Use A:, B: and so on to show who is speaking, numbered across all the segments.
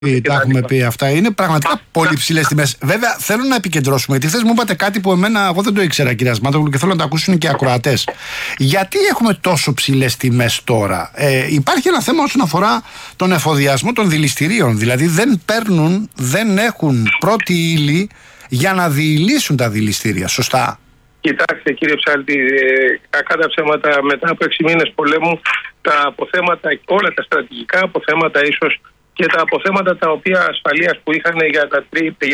A: Τα έχουμε πει αυτά. Είναι πραγματικά πολύ ψηλές τιμές. Βέβαια, θέλω να επικεντρώσουμε, γιατί χθες μου είπατε κάτι που εγώ δεν το ήξερα, κυρία Σμάτογλου, και θέλω να το ακούσουν και οι ακροατές. Γιατί έχουμε τόσο ψηλές τιμές τώρα? Υπάρχει ένα θέμα όσον αφορά τον εφοδιασμό των δηληστηρίων. Δηλαδή, δεν έχουν πρώτη ύλη για να διηλύσουν τα δηληστήρια. Σωστά?
B: Κοιτάξτε, κύριε Ψάλτη, κακά τα ψέματα, μετά από 6 μήνες πολέμου, τα αποθέματα, όλα τα στρατηγικά αποθέματα, ίσως και τα αποθέματα τα οποία ασφαλείας που είχαν για τα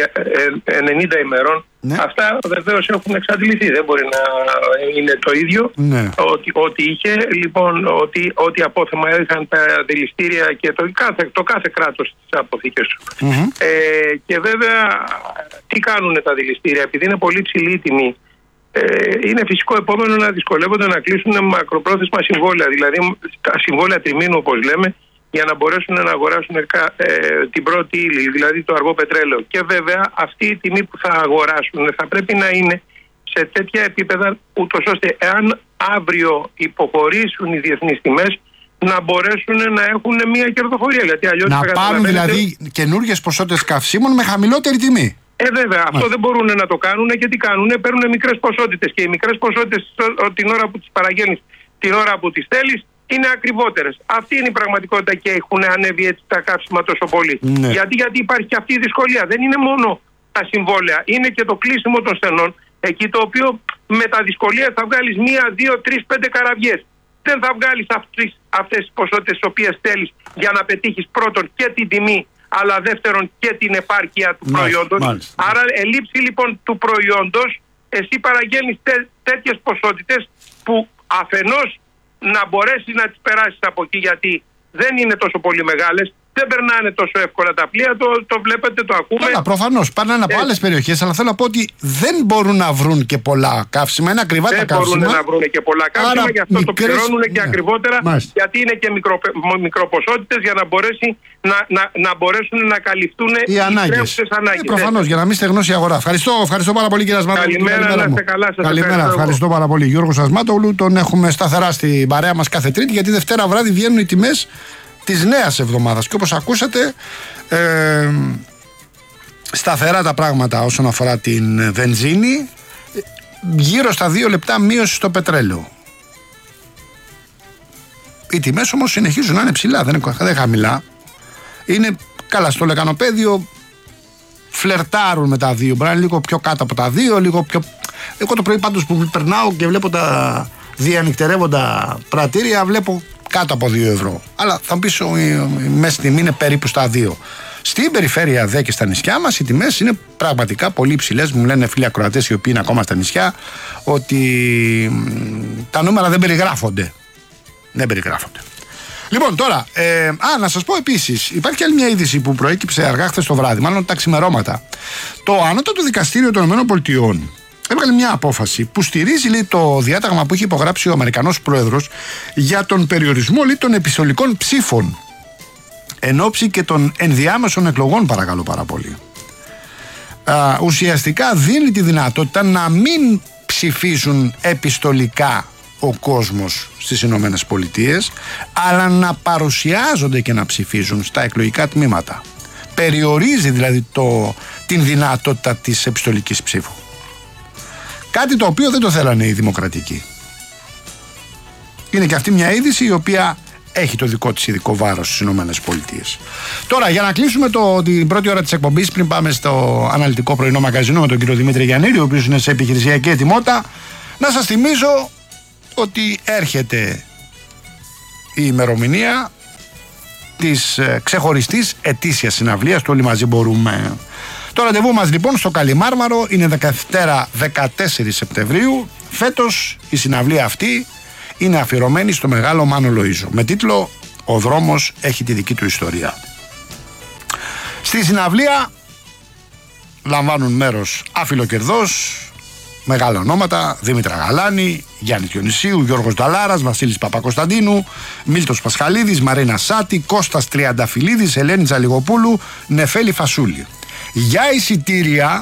B: 90 ημερών, ναι, αυτά βεβαίως έχουν εξαντληθεί. Δεν μπορεί να είναι το ίδιο, ναι, ότι είχε. Λοιπόν, ότι απόθεμα είχαν τα δηληστήρια και το κάθε κράτος στις αποθήκες του. Και βέβαια, τι κάνουν τα δηληστήρια? Επειδή είναι πολύ ψηλή η τιμή, είναι φυσικό επόμενο να δυσκολεύονται να κλείσουν μακροπρόθεσμα συμβόλαια, δηλαδή τα συμβόλαια τριμήνου, όπως λέμε, για να μπορέσουν να αγοράσουν την πρώτη ύλη, δηλαδή το αργό πετρέλαιο. Και βέβαια αυτή η τιμή που θα αγοράσουν θα πρέπει να είναι σε τέτοια επίπεδα, ούτως ώστε εάν αύριο υποχωρήσουν οι διεθνείς τιμές, να μπορέσουν να έχουν μια κερδοφορία. Γιατί αλλιώς
A: να πάρουν δηλαδή καινούργιες ποσότητες καυσίμων με χαμηλότερη τιμή.
B: Βέβαια, αυτό δεν μπορούν να το κάνουν, και τι κάνουν? Παίρνουν μικρές ποσότητες, και οι μικρές ποσότητες την ώρα που τις παραγγέλνεις, την ώρα που τις θέλεις, είναι ακριβότερες. Αυτή είναι η πραγματικότητα και έχουν ανέβει έτσι τα καύσιμα τόσο πολύ. Ναι. Γιατί υπάρχει και αυτή η δυσκολία. Δεν είναι μόνο τα συμβόλαια, είναι και το κλείσιμο των στενών, εκεί το οποίο με τα δυσκολία θα βγάλεις 1, 2, 3, 5 καραβιές. Δεν θα βγάλεις αυτές τις ποσότητες τις οποίες θέλεις για να πετύχεις πρώτον και την τιμή, αλλά δεύτερον και την επάρκεια του προϊόντος. Άρα, ελήψη λοιπόν του προϊόντος, εσύ παραγγέλνεις τέτοιες ποσότητες που αφενός να μπορέσει να τις περάσεις από εκεί, γιατί δεν είναι τόσο πολύ μεγάλες, δεν περνάνε τόσο εύκολα τα πλοία, το βλέπετε, το ακούμε.
A: Καλά, προφανώς πάνε από άλλες περιοχές, αλλά θέλω να πω ότι δεν μπορούν να βρουν και πολλά καύσιμα, είναι ακριβά τα καύσιμα.
B: Δεν μπορούν να βρουν και πολλά καύσιμα, άρα γι' αυτό το πληρώνουν και ακριβότερα, γιατί είναι και μικροποσότητες, για να μπορέσουν να καλυφθούν οι ανάγκες.
A: Προφανώς, για να μην στεγνώσει η αγορά. Ευχαριστώ πάρα πολύ, κύριε Ασμάτογλου.
B: Καλημέρα, να είστε καλά.
A: Καλημέρα, ευχαριστώ πάρα πολύ. Γιώργος Ασμάτογλου, τον έχουμε σταθερά στην παρέα μας κάθε Τρίτη, γιατί Δευτέρα βράδυ βγαίνουν οι τιμές της νέας εβδομάδας. Και όπως ακούσατε, σταθερά τα πράγματα όσον αφορά την βενζίνη, γύρω στα 2 λεπτά μείωση στο πετρέλαιο. Οι τιμές όμως συνεχίζουν να είναι ψηλά, δεν είναι χαμηλά. Είναι καλά στο λεκανοπέδιο, φλερτάρουν με τα 2, μπορεί να είναι λίγο πιο κάτω από τα 2, λίγο πιο... Εγώ το πρωί πάντως που περνάω και βλέπω τα διανυκτερεύοντα πρατήρια, βλέπω κάτω από 2 ευρώ. Αλλά θα μου πεις, η μέση τιμή είναι περίπου στα 2. Στην περιφέρεια δε και στα νησιά μας οι τιμές είναι πραγματικά πολύ ψηλές. Μου λένε φίλοι ακροατές οι οποίοι είναι ακόμα στα νησιά ότι τα νούμερα δεν περιγράφονται. Δεν περιγράφονται. Λοιπόν, τώρα, να σας πω επίσης, υπάρχει άλλη μια είδηση που προέκυψε αργά χθες το βράδυ, μάλλον τα ξημερώματα. Το Ανώτατο Δικαστήριο των ΗΠΑ έβγαλε μια απόφαση που στηρίζει, λέει, το διάταγμα που είχε υπογράψει ο Αμερικανός Πρόεδρος για τον περιορισμό, λέει, των επιστολικών ψήφων εν ώψη και των ενδιάμεσων εκλογών, παρακαλώ πάρα πολύ. Ουσιαστικά δίνει τη δυνατότητα να μην ψηφίζουν επιστολικά ο κόσμος στις Ηνωμένες Πολιτείες, αλλά να παρουσιάζονται και να ψηφίζουν στα εκλογικά τμήματα. Περιορίζει δηλαδή την δυνατότητα της επιστολικής ψήφου. Κάτι το οποίο δεν το θέλανε οι δημοκρατικοί. Είναι και αυτή μια είδηση η οποία έχει το δικό της ειδικό βάρος στις Ηνωμένες Πολιτείες. Τώρα, για να κλείσουμε την πρώτη ώρα της εκπομπής, πριν πάμε στο αναλυτικό πρωινό μαγαζινό με τον κύριο Δημήτρη Γιαννήρη, ο οποίος είναι σε επιχειρησιακή ετοιμότητα, να σας θυμίζω ότι έρχεται η ημερομηνία της ξεχωριστής ετήσιας συναυλίας του Όλοι Μαζί Μπορούμε. Το ραντεβού μας λοιπόν στο Καλιμάρμαρο είναι Δευτέρα 14 Σεπτεμβρίου. Φέτος η συναυλία αυτή είναι αφιερωμένη στο μεγάλο Μάνο Λοΐζο, με τίτλο «Ο δρόμος έχει τη δική του ιστορία». Στη συναυλία λαμβάνουν μέρος αφιλοκερδός μεγάλα ονόματα: Δήμητρα Γαλάνη, Γιάννη Διονυσίου, Γιώργος Νταλάρας, Βασίλης Παπακοσταντίνου, Μίλτος Πασχαλίδης, Μαρίνα Σάτη, Κώστας Τριανταφυλλίδης, Ελένη Τζαλιγοπούλου, Νεφέλη Φασούλη. Για εισιτήρια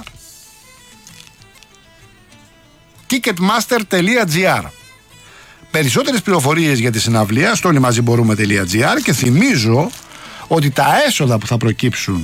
A: ticketmaster.gr. Περισσότερες πληροφορίες για τη συναυλία στο olymazimborome.gr, και θυμίζω ότι τα έσοδα που θα προκύψουν